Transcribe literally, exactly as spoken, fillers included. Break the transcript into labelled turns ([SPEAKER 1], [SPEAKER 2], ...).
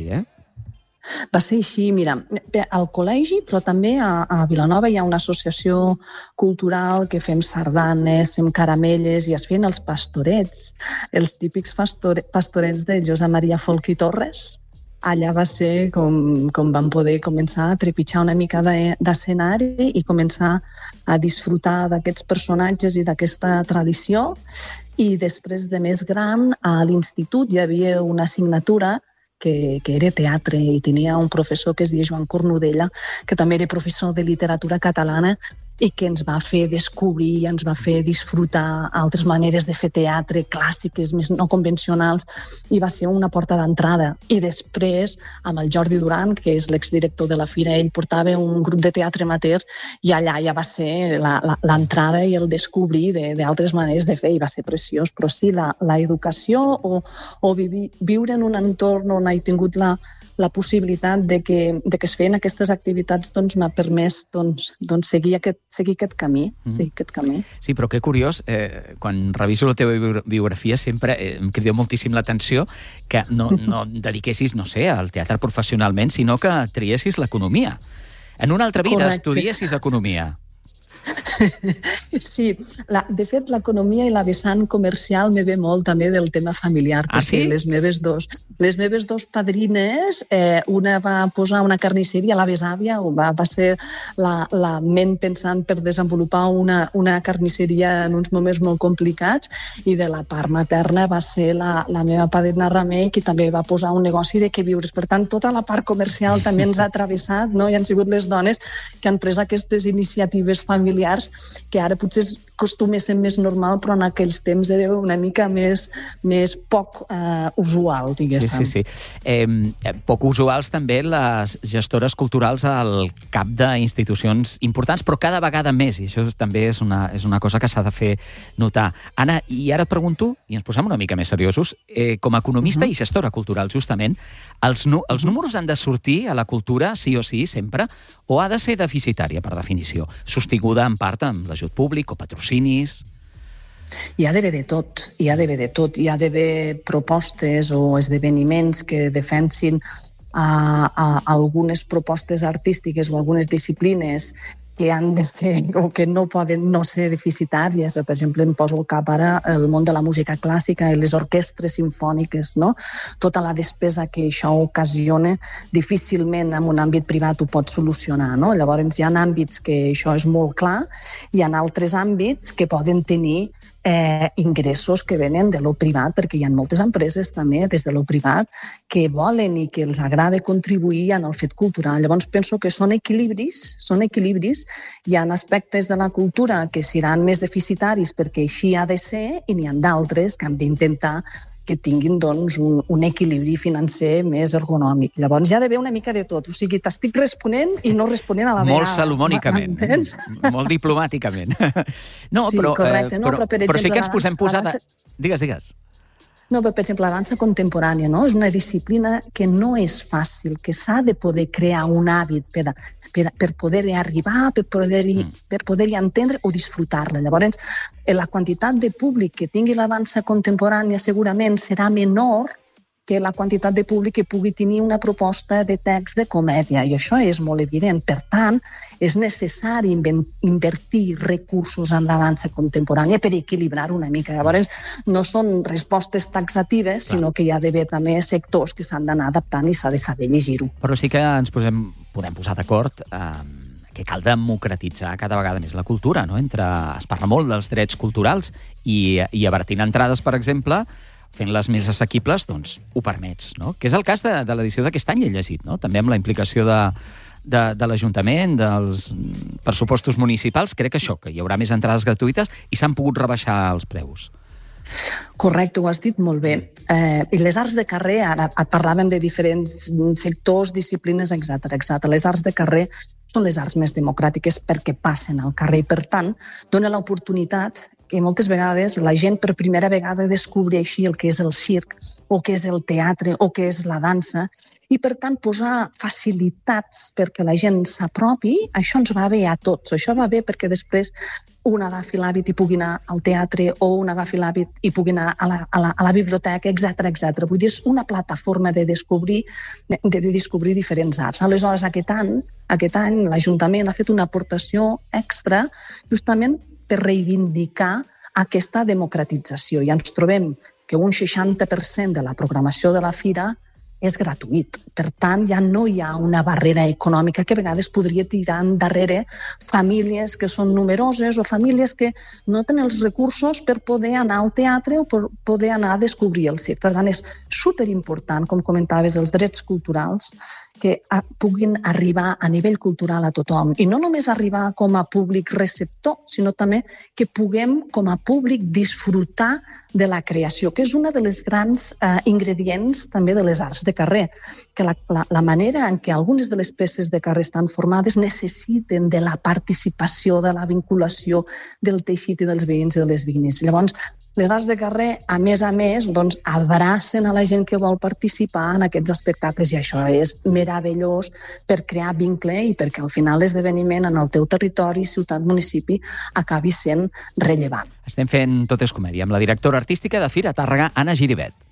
[SPEAKER 1] així, eh?
[SPEAKER 2] Va ser així, mira, al col·legi, però també a, a Vilanova hi ha una associació cultural que fem sardanes, fem caramelles i es feien els pastorets, els típics pastore, pastorets de Josep Maria Folch i Torres. Allà va ser com, com vam poder començar a trepitjar una mica d'escenari i començar a disfrutar d'aquests personatges i d'aquesta tradició. I després de més gran, a l'institut hi havia una assignatura que, que era teatre i tenia un professor que es deia Joan Cornudella, que també era professor de literatura catalana i que ens va fer descobrir, ens va fer disfrutar altres maneres de fer teatre clàssiques, més no convencionals, i va ser una porta d'entrada. I després, amb el Jordi Duran, que és l'exdirector de la Fira, ell portava un grup de teatre amateur i allà ja va ser l'entrada i el descobrir d'altres maneres de fer, i va ser preciós. Però sí, la, la educació o, o vivi, viure en un entorn on he tingut la, la possibilitat de que, de que es feien aquestes activitats doncs, m'ha permès doncs, doncs, seguir, aquest, seguir, aquest camí, mm. seguir aquest camí.
[SPEAKER 1] Sí, però que curiós, eh, quan reviso la teva biografia sempre eh, em crida moltíssim l'atenció que no, no dediquessis, no sé, al teatre professionalment, sinó que triessis l'economia. En una altra vida
[SPEAKER 2] Correcte.
[SPEAKER 1] Estudiessis economia.
[SPEAKER 2] Sí, la, de fet l'economia i la vessant comercial me ve molt també del tema familiar,
[SPEAKER 1] ah,
[SPEAKER 2] perquè
[SPEAKER 1] sí?
[SPEAKER 2] les meves dos, les meves dos padrines, eh, una va posar una carnisseria, la besàvia, va, va ser la, la ment pensant per desenvolupar una, una carnisseria en uns moments molt complicats, i de la part materna va ser la, la meva padrina Remei, que també va posar un negoci de queviures. Per tant, tota la part comercial també ens ha travessat, no? I han sigut les dones que han pres aquestes iniciatives familiars que ara potser acostuma a ser més normal, però en aquells temps era una mica més, més poc eh, usual, diguéssim.
[SPEAKER 1] Sí, sí, sí. Eh, poc usuals també les gestores culturals al cap d'institucions importants, però cada vegada més, i això també és una, és una cosa que s'ha de fer notar. Anna, i ara et pregunto, i ens posem una mica més seriosos, eh, com a economista uh-huh. i gestora cultural, justament, els, nu els números han de sortir a la cultura, sí o sí, sempre, o ha de ser deficitària, per definició, sostinguda en part amb l'ajut públic o patrocinis?
[SPEAKER 2] Hi ha d'haver de tot, hi ha d'haver de tot. Hi ha d'haver propostes o esdeveniments que defensin a, a algunes propostes artístiques o algunes disciplines que han de ser o que no poden no ser deficitàries. Per exemple, em poso al cap ara el món de la música clàssica i les orquestres simfòniques, no? Tota la despesa que això ocasiona, difícilment en un àmbit privat ho pot solucionar, no? Llavors hi ha àmbits que això és molt clar, hi ha altres àmbits que poden tenir Eh, ingressos que venen de lo privat, perquè hi ha moltes empreses també des de lo privat que volen i que els agrada contribuir en el fet cultural. Llavors penso que són equilibris, són equilibris. Hi ha aspectes de la cultura que seran més deficitaris perquè així ha de ser, i n'hi ha d'altres que hem d'intentar que tinguin doncs, un, un equilibri financer més ergonòmic. Llavors hi ha d'haver una mica de tot. O sigui, t'estic responent i no responent a la vegada.
[SPEAKER 1] Molt salomònicament, molt diplomàticament. No,
[SPEAKER 2] sí,
[SPEAKER 1] però,
[SPEAKER 2] correcte. No,
[SPEAKER 1] però,
[SPEAKER 2] però, per exemple,
[SPEAKER 1] però sí que ens posem posada... Digues, digues.
[SPEAKER 2] No, però, per exemple, la dansa contemporània, no? És una disciplina que no és fàcil, que s'ha de poder crear un hàbit per, per, per poder-hi arribar, per poder-hi mm. per poder-hi entendre o disfrutar-la. Llavors, la quantitat de públic que tingui la dansa contemporània segurament serà menor que la quantitat de públic que pugui tenir una proposta de text de comèdia, i això és molt evident. Per tant, és necessari invertir recursos en la dansa contemporània per equilibrar una mica. Llavors, no són respostes taxatives, sinó que hi ha d'haver també sectors que s'han d'anar adaptant i s'ha de saber llegir-ho.
[SPEAKER 1] Però sí que ens posem, podem posar d'acord eh, que cal democratitzar cada vegada més la cultura, no? Entre, es parla molt dels drets culturals i, i avertint entrades, per exemple, fent-les més assequibles, doncs ho permets, no? Que és el cas de, de l'edició d'aquest any, he llegit, no? També amb la implicació de, de, de l'Ajuntament, dels pressupostos municipals, crec que això, que hi haurà més entrades gratuïtes i s'han pogut rebaixar els preus.
[SPEAKER 2] Correcte, ho has dit molt bé. Eh, I les arts de carrer, ara parlàvem de diferents sectors, disciplines, etcètera, etcètera. Les arts de carrer són les arts més democràtiques perquè passen al carrer i, per tant, dona l'oportunitat que moltes vegades la gent per primera vegada descobreixi el que és el circ, o què és el teatre, o què és la dansa, i per tant posar facilitats perquè la gent s'apropi, això ens va bé a tots. Això va bé perquè després un agafi l'hàbit i pugui anar al teatre, o un agafi l'hàbit i pugui anar a la, a la, a la biblioteca, etcètera, etcètera. Vull dir, és una plataforma de descobrir, de, de descobrir diferents arts. Aleshores, aquest any, aquest any l'Ajuntament ha fet una aportació extra justament per reivindicar aquesta democratització. I ens trobem que un seixanta per cent de la programació de la fira és gratuït. Per tant, ja no hi ha una barrera econòmica que a vegades podria tirar endarrere famílies que són numeroses o famílies que no tenen els recursos per poder anar al teatre o per poder anar a descobrir el circ. Per tant, és superimportant, com comentaves, els drets culturals que puguin arribar a nivell cultural a tothom. I no només arribar com a públic receptor, sinó també que puguem com a públic disfrutar de la creació, que és una de les grans eh, ingredients també de les arts de carrer, que la, la, la manera en què algunes de les peces de carrer estan formades necessiten de la participació, de la vinculació del teixit i dels veïns i de les veïnes. Llavors, les arts de carrer, a més a més, doncs, abracen a la gent que vol participar en aquests espectacles i això és meravellós per crear vincle i perquè al final l'esdeveniment en el teu territori, ciutat, municipi, acabi sent rellevant.
[SPEAKER 1] Estem fent Tot és comèdia amb la directora artística de Fira Tàrrega, Anna Giribet.